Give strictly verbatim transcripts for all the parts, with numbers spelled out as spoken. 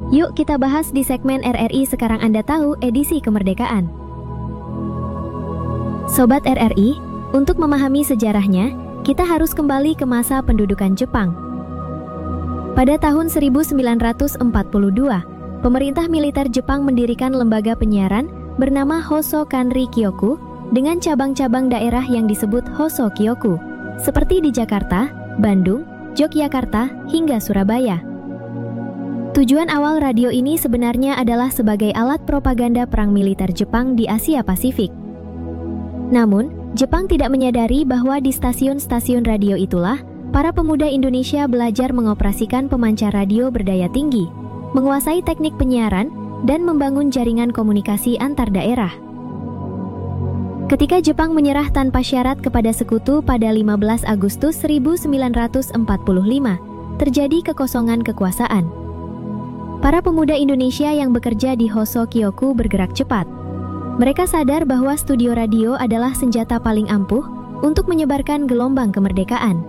Yuk kita bahas di segmen R R I Sekarang Anda Tahu edisi kemerdekaan. Sobat R R I, untuk memahami sejarahnya, kita harus kembali ke masa pendudukan Jepang. Pada tahun seribu sembilan ratus empat puluh dua, pemerintah militer Jepang mendirikan lembaga penyiaran bernama Hoso Kanri Kyoku dengan cabang-cabang daerah yang disebut Hoso Kyoku, seperti di Jakarta, Bandung, Yogyakarta, hingga Surabaya. Tujuan awal radio ini sebenarnya adalah sebagai alat propaganda perang militer Jepang di Asia Pasifik. Namun, Jepang tidak menyadari bahwa di stasiun-stasiun radio itulah para pemuda Indonesia belajar mengoperasikan pemancar radio berdaya tinggi, menguasai teknik penyiaran, dan membangun jaringan komunikasi antar daerah. Ketika Jepang menyerah tanpa syarat kepada sekutu pada lima belas Agustus seribu sembilan ratus empat puluh lima, terjadi kekosongan kekuasaan. Para pemuda Indonesia yang bekerja di Hoso Kyoku bergerak cepat. Mereka sadar bahwa studio radio adalah senjata paling ampuh untuk menyebarkan gelombang kemerdekaan.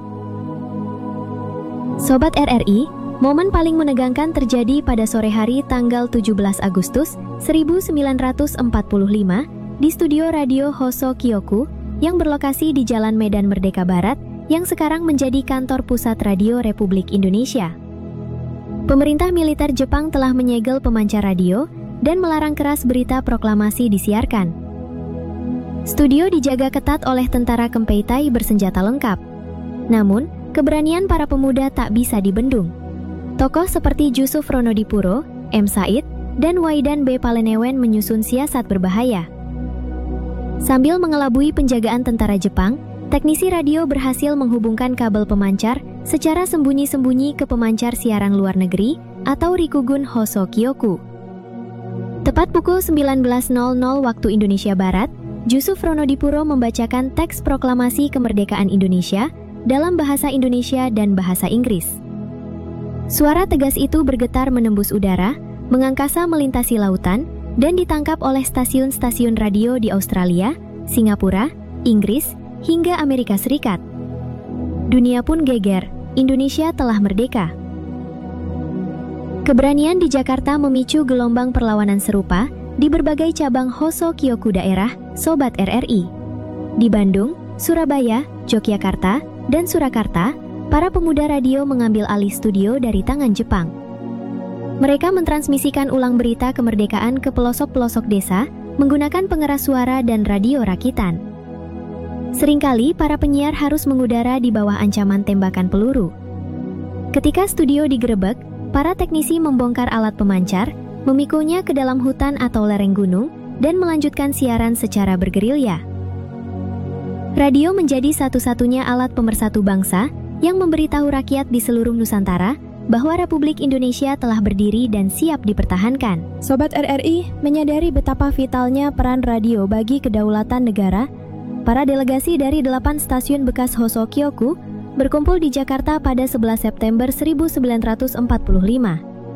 Sobat R R I, momen paling menegangkan terjadi pada sore hari tanggal tujuh belas Agustus seribu sembilan ratus empat puluh lima di studio radio Hoso Kyoku yang berlokasi di Jalan Medan Merdeka Barat yang sekarang menjadi kantor pusat Radio Republik Indonesia. Pemerintah militer Jepang telah menyegel pemancar radio dan melarang keras berita proklamasi disiarkan. Studio dijaga ketat oleh tentara Kempeitai bersenjata lengkap. Namun, keberanian para pemuda tak bisa dibendung. Tokoh seperti Jusuf Ronodipuro, M. Said, dan Waidan B. Palenewen menyusun siasat berbahaya. Sambil mengelabui penjagaan tentara Jepang, teknisi radio berhasil menghubungkan kabel pemancar secara sembunyi-sembunyi ke pemancar siaran luar negeri atau Rikugun Hoso Kyoku. Tepat pukul sembilan belas waktu Indonesia Barat, Jusuf Ronodipuro membacakan teks proklamasi kemerdekaan Indonesia dalam bahasa Indonesia dan bahasa Inggris. Suara tegas itu bergetar menembus udara, mengangkasa melintasi lautan, dan ditangkap oleh stasiun-stasiun radio di Australia, Singapura, Inggris, hingga Amerika Serikat. Dunia pun geger, Indonesia telah merdeka. Keberanian di Jakarta memicu gelombang perlawanan serupa di berbagai cabang Hoso Kyoku daerah, Sobat R R I. Di Bandung, Surabaya, Yogyakarta, dan Surakarta, para pemuda radio mengambil alih studio dari tangan Jepang. Mereka mentransmisikan ulang berita kemerdekaan ke pelosok-pelosok desa menggunakan pengeras suara dan radio rakitan. Seringkali para penyiar harus mengudara di bawah ancaman tembakan peluru. Ketika studio digerebek, para teknisi membongkar alat pemancar, memikunya ke dalam hutan atau lereng gunung, dan melanjutkan siaran secara bergerilya. Radio menjadi satu-satunya alat pemersatu bangsa yang memberitahu rakyat di seluruh Nusantara bahwa Republik Indonesia telah berdiri dan siap dipertahankan. Sobat R R I menyadari betapa vitalnya peran radio bagi kedaulatan negara. Para delegasi dari delapan stasiun bekas Hoso Kyoku berkumpul di Jakarta pada sebelas September seribu sembilan ratus empat puluh lima.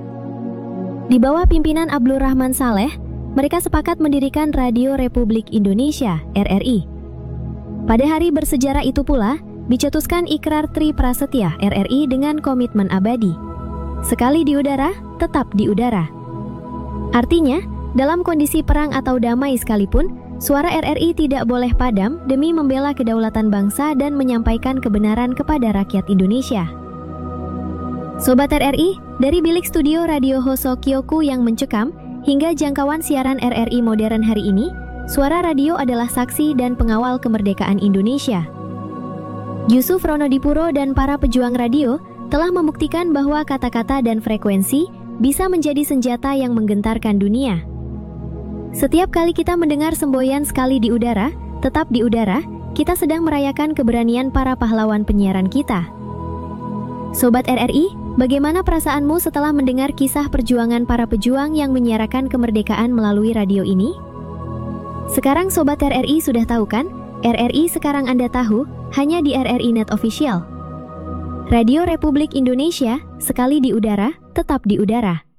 Di bawah pimpinan Abdul Rahman Saleh, mereka sepakat mendirikan Radio Republik Indonesia R R I. Pada hari bersejarah itu pula, dicetuskan Ikrar Tri Prasetya R R I dengan komitmen abadi. Sekali di udara, tetap di udara. Artinya, dalam kondisi perang atau damai sekalipun, suara R R I tidak boleh padam demi membela kedaulatan bangsa dan menyampaikan kebenaran kepada rakyat Indonesia. Sobat R R I, dari bilik studio Radio Hoso Kyoku yang mencekam hingga jangkauan siaran R R I modern hari ini, suara radio adalah saksi dan pengawal kemerdekaan Indonesia. Jusuf Ronodipuro dan para pejuang radio telah membuktikan bahwa kata-kata dan frekuensi bisa menjadi senjata yang menggentarkan dunia. Setiap kali kita mendengar semboyan sekali di udara, tetap di udara, kita sedang merayakan keberanian para pahlawan penyiaran kita. Sobat R R I, bagaimana perasaanmu setelah mendengar kisah perjuangan para pejuang yang menyiarakan kemerdekaan melalui radio ini? Sekarang Sobat R R I sudah tahu kan? R R I Sekarang Anda Tahu, hanya di R R I Net Official. Radio Republik Indonesia, sekali di udara, tetap di udara.